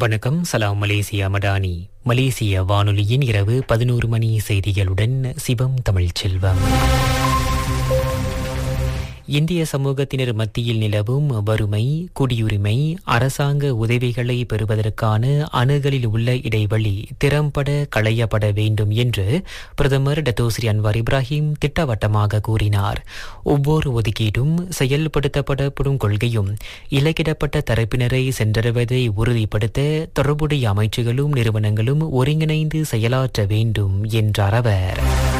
வணக்கம். சலாம் மலேசியா மடானி. மலேசிய வானொலியின் இரவு 11 மணி செய்திகளுடன் சிவம் தமிழ் செல்வம். இந்திய சமூகத்தினர் மத்தியில் நிலவும் வறுமை, குடியுரிமை, அரசாங்க உதவிகளை பெறுவதற்கான அணுகலில் உள்ள இடைவெளி திறம்பட களையப்பட வேண்டும் என்று பிரதமர் டத்தோஸ்ரீ அன்வார் இப்ராஹிம் திட்டவட்டமாக கூறினார். ஒவ்வொரு ஒதுக்கீடும் செயல்படுத்தப்படும் கொள்கையும் இலக்கிடப்பட்ட தரப்பினரை சென்றடைவதை உறுதிப்படுத்த தொடர்புடைய அமைச்சுகளும் நிறுவனங்களும் ஒருங்கிணைந்து செயலாற்ற வேண்டும் என்றார் அவர்.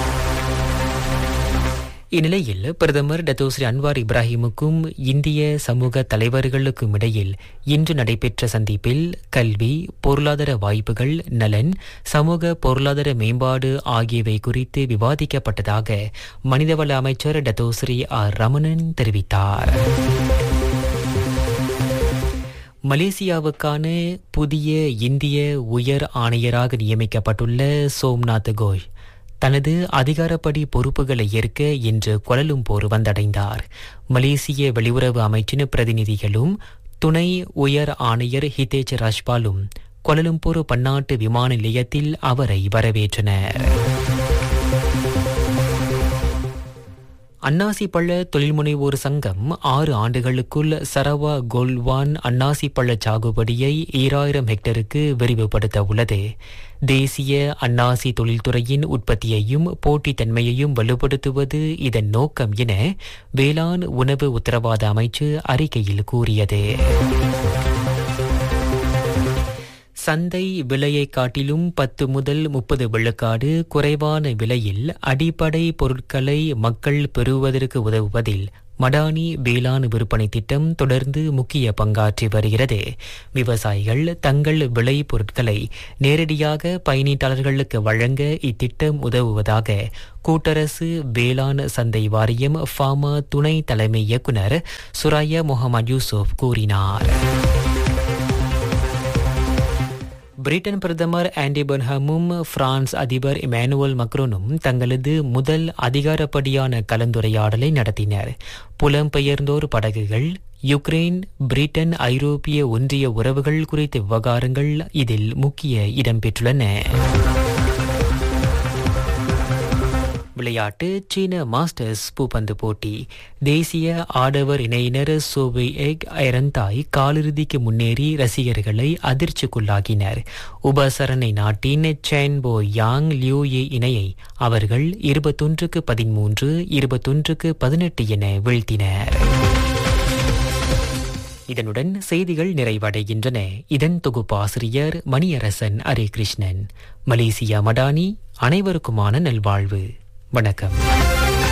இந்நிலையில் பிரதமர் டத்தோஸ்ரீ அன்வார் இப்ராஹிமுக்கும் இந்திய சமூக தலைவர்களுக்கும் இடையில் இன்று நடைபெற்ற சந்திப்பில் கல்வி, பொருளாதார வாய்ப்புகள், நலன், சமூக பொருளாதார மேம்பாடு ஆகியவை குறித்து விவாதிக்கப்பட்டதாக மனிதவள அமைச்சர் டத்தோஸ்ரீ ஆர் ரமணன் தெரிவித்தார். மலேசியாவுக்கான புதிய இந்திய உயர் ஆணையராக நியமிக்கப்பட்டுள்ள சோம்நாத் கோஷ் தனது அதிகாரப்படி பொறுப்புகளை ஏற்க இன்று கோலாலம்பூர் வந்தடைந்தார். மலேசிய வெளியுறவு அமைச்சின் பிரதிநிதிகளும் துணை உயர் ஆணையர் ஹிதேஜ் ராஜ்பாலும் கோலாலம்பூர் பன்னாட்டு விமான நிலையத்தில் அவரை வரவேற்றனர். அன்னாசி பழ தொழில்முனைவோர் சங்கம் 6 ஆண்டுகளுக்குள் சரவா கோல்வான் அன்னாசி பழ சாகுபடியை 2000 ஹெக்டருக்கு விரிவுபடுத்த உள்ளது. தேசிய அன்னாசி தொழில்துறையின் உற்பத்தியையும் போட்டித்தன்மையையும் வலுப்படுத்துவது இதன் நோக்கம் என வேளாண் உணவு உத்தரவாத அமைச்சு அறிக்கையில் கூறியது. சந்தை விலையை காட்டிலும் 10 முதல் 30 விழுக்காடு குறைவான விலையில் அடிப்படை பொருட்களை மக்கள் பெறுவதற்கு உதவுவதில் மடானி வேளாண் விற்பனை திட்டம் தொடர்ந்து முக்கிய பங்காற்றி வருகிறது. விவசாயிகள் தங்கள் விளை பொருட்களை நேரடியாக பயனீட்டாளர்களுக்கு வழங்க இத்திட்டம் உதவுவதாக கூட்டரசு வேளாண் சந்தை வாரியம் ஃபார்மா துணை தலைமை இயக்குநர் சுராயா முகமது யூசுப் கூறினார். பிரிட்டன் பிரதமர் ஆண்டி பெர்ன்ஹமும் பிரான்ஸ் அதிபர் இமானுவேல் மக்ரோனும் தங்களது முதல் அதிகாரப்படியான கலந்துரையாடலை நடத்தினர். புலம்பெயர்ந்தோர் படகுகள், யுக்ரைன், பிரிட்டன், ஐரோப்பிய ஒன்றிய உறவுகள் குறித்த விவகாரங்கள் இதில் முக்கிய இடம்பெற்றுள்ளன. விளையாட்டு. சீன மாஸ்டர்ஸ் பூப்பந்து போட்டி. தேசிய ஆடவர் இணையினர் சோவை எக் ஐரந்தாய் காலிறுதிக்கு முன்னேறி ரசிகர்களை அதிர்ச்சிக்குள்ளாகினர். உபசரணை நாட்டின் சேன்போ யாங் லியூயே இணையை அவர்கள் 21-13, 21-18 என வீழ்த்தினர். இதனுடன் செய்திகள் நிறைவடைகின்றன. இதன் தொகுப்பாசிரியர் மணியரசன் ஹரிகிருஷ்ணன். மலேசியா மடானி. அனைவருக்குமான நல்வாழ்வு. வணக்கம்.